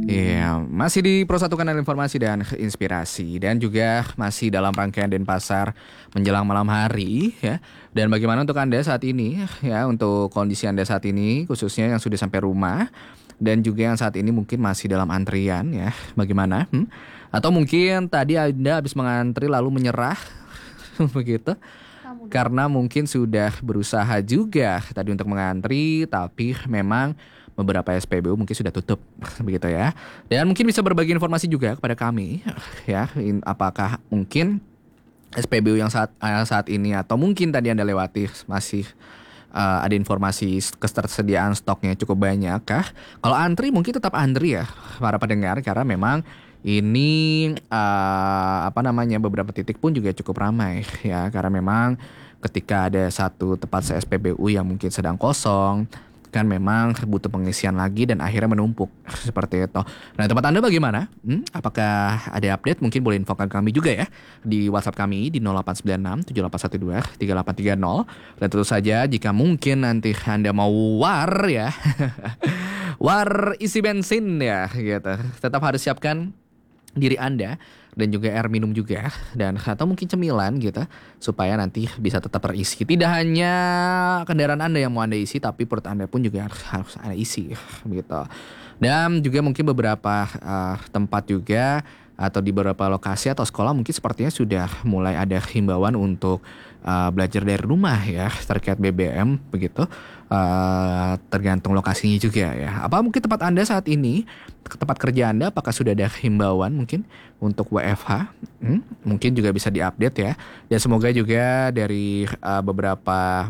Iya, masih di Pro Satu Kanal Informasi dan Inspirasi dan juga masih dalam rangkaian Denpasar menjelang malam hari ya. Dan bagaimana untuk Anda saat ini ya, untuk kondisi Anda saat ini khususnya yang sudah sampai rumah dan juga yang saat ini mungkin masih dalam antrian ya. Bagaimana? Atau mungkin tadi Anda habis mengantri lalu menyerah begitu? Karena mungkin sudah berusaha juga tadi untuk mengantri, tapi memang beberapa SPBU mungkin sudah tutup, begitu ya. Dan mungkin bisa berbagi informasi juga kepada kami, ya. Apakah mungkin SPBU yang saat ini atau mungkin tadi Anda lewati masih ada informasi ketersediaan stoknya cukup banyak kah? Kalau antri mungkin tetap antri ya para pendengar, karena memang ini beberapa titik pun juga cukup ramai ya, karena memang ketika ada satu tempat SPBU yang mungkin sedang kosong kan memang butuh pengisian lagi dan akhirnya menumpuk seperti itu. Nah, tempat Anda bagaimana? Apakah ada update? Mungkin boleh infokan kami juga ya di WhatsApp kami di 0896 7812 3830. Dan tentu saja jika mungkin nanti Anda mau war ya war isi bensin ya gitu, tetap harus siapkan diri Anda dan juga air minum juga dan atau mungkin cemilan gitu supaya nanti bisa tetap terisi. Tidak hanya kendaraan Anda yang mau Anda isi, tapi perut Anda pun juga harus Anda isi gitu. Dan juga mungkin beberapa tempat juga atau di beberapa lokasi atau sekolah mungkin sepertinya sudah mulai ada himbauan untuk belajar dari rumah ya terkait BBM begitu. Tergantung lokasinya juga ya. Apa mungkin tempat Anda saat ini, tempat kerja Anda, apakah sudah ada himbauan mungkin untuk WFH? Mungkin juga bisa diupdate ya. Dan semoga juga dari beberapa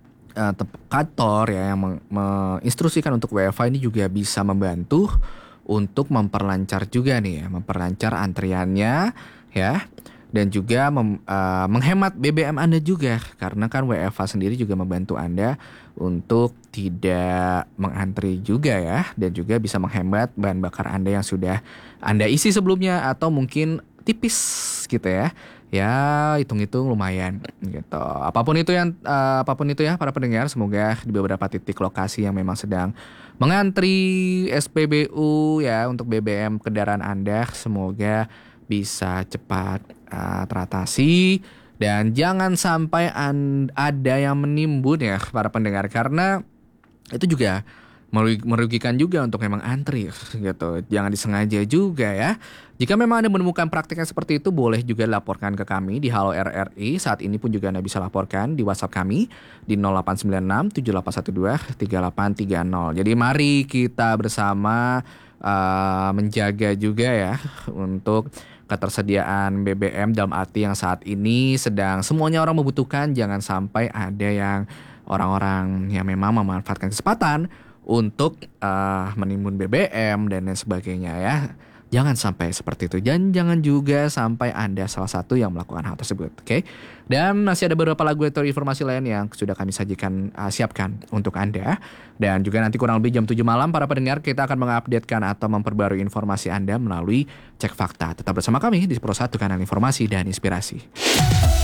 kantor ya yang menginstruksikan untuk WFH ini juga bisa membantu untuk memperlancar juga nih ya, memperlancar antriannya ya. Dan juga menghemat BBM Anda juga, karena kan WFH sendiri juga membantu Anda untuk tidak mengantri juga ya, dan juga bisa menghemat bahan bakar Anda yang sudah Anda isi sebelumnya atau mungkin tipis gitu ya. Ya hitung-hitung lumayan gitu. Apapun itu ya para pendengar, semoga di beberapa titik lokasi yang memang sedang mengantri SPBU ya untuk BBM kendaraan Anda, semoga bisa cepat teratasi dan jangan sampai ada yang menimbun ya para pendengar, karena itu juga merugikan juga untuk memang antri gitu. Jangan disengaja juga ya. Jika memang Anda menemukan praktik yang seperti itu, boleh juga laporkan ke kami di Halo RRI. Saat ini pun juga Anda bisa laporkan di WhatsApp kami di 0896 7812 3830. Jadi mari kita bersama menjaga juga ya untuk ketersediaan BBM dalam arti yang saat ini sedang semuanya orang membutuhkan. Jangan sampai ada yang orang-orang yang memang memanfaatkan kesempatan untuk menimbun BBM dan lain sebagainya ya. Jangan sampai seperti itu. Dan jangan juga sampai Anda salah satu yang melakukan hal tersebut. Oke? Dan masih ada beberapa lagu atau informasi lain yang sudah kami siapkan untuk Anda. Dan juga nanti kurang lebih jam 7 malam para pendengar kita akan mengupdatekan atau memperbarui informasi Anda melalui Cek Fakta. Tetap bersama kami di Pro 1 Kanal Informasi dan Inspirasi.